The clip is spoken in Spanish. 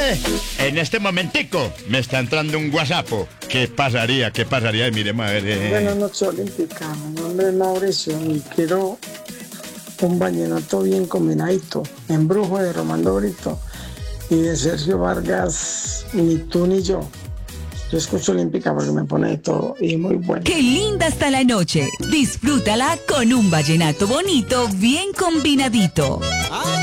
En este momentico me está entrando un WhatsApp. ¿Qué pasaría? ¿Qué pasaría? Y mire, madre. Buenas noches, Olímpica. Mi nombre es Mauricio y quiero un vallenato bien combinadito. Embrujo de Romando Brito y de Sergio Vargas, Ni tú ni yo. Yo escucho Olímpica porque me pone de todo y muy bueno. ¡Qué linda está la noche! Disfrútala con un vallenato bonito, bien combinadito.